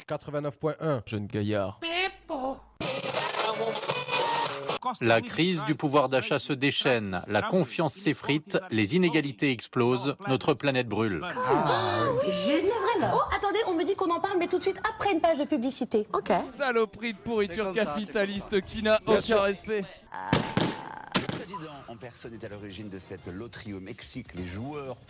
89.1. Jeune gaillard. La crise du pouvoir d'achat se déchaîne, la confiance s'effrite, les inégalités explosent, notre planète brûle. C'est juste vraiment. Oh, attendez, on me dit qu'on en parle, mais tout de suite après une page de publicité. Ok. Saloperie de pourriture capitaliste qui n'a aucun respect. Le président en personne est à l'origine de cette loterie au Mexique. Les joueurs